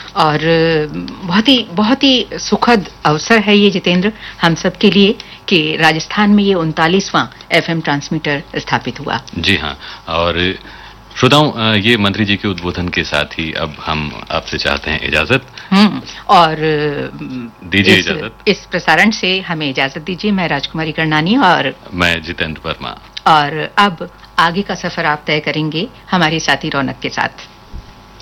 और बहुत ही सुखद अवसर है ये जितेंद्र हम सब के लिए कि राजस्थान में ये 39वां FM ट्रांसमीटर स्थापित हुआ। जी हाँ, और श्रोताओं, ये मंत्री जी के उद्बोधन के साथ ही अब हम आपसे चाहते हैं इजाजत। और दीजिए इजाजत। इस प्रसारण से हमें इजाजत दीजिए। मैं राजकुमारी करनानी और मैं जितेंद्र वर्मा। और अब आगे का सफर आप तय करेंगे हमारी साथी रौनक के साथ।